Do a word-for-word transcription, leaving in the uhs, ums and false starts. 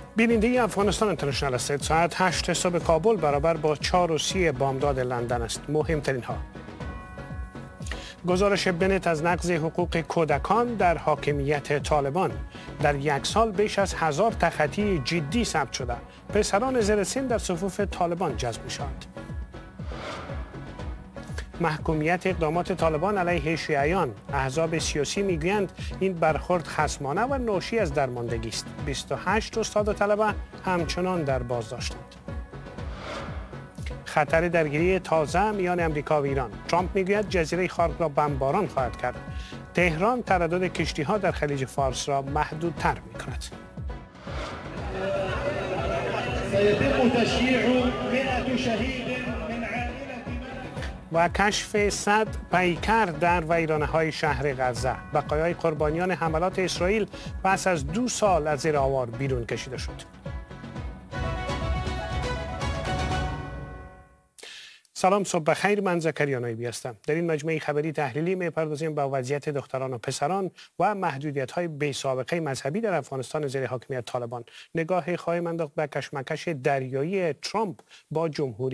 بیننده افغانستان اینترنشنال است. ساعت هشت صبح کابل برابر با چهار و سی بامداد لندن است. مهمترین ها: گزارش بنت از نقض حقوق کودکان در حاکمیت طالبان. در یک سال بیش از هزار تخطی جدی ثبت شده. پسران زیر سن در صفوف طالبان جذب می‌شوند. محکومیت اقدامات طالبان علیه شیعیان. احزاب سیاسی میگویند این برخورد خصمانه و ناشی از درماندگی است. بیست و هشت استاد و طلبه همچنان در بازداشتند. خطر درگیری تازه میان امریکا و ایران. ترامپ میگوید جزیره خارق را بمباران خواهد کرد. تهران تردد کشتی ها در خلیج فارس را محدودتر میکند. سيتم تشييع مئة شهيد من عائلة و کشف صد پیکر در ویرانه‌های شهر غزه. بقایای قربانیان حملات اسرائیل پس از دو سال از زیر آوار بیرون کشیده شد. سلام، صبح بخیر. من زکریا نایبی هستم. در این مجموعه خبری تحلیلی می‌پردازیم به وضعیت دختران و پسران و محدودیت‌های بی سابقه مذهبی در افغانستان زیر حاکمیت طالبان. نگاه خواهیم انداخت به کشمکش دریایی ترامپ با جمهوری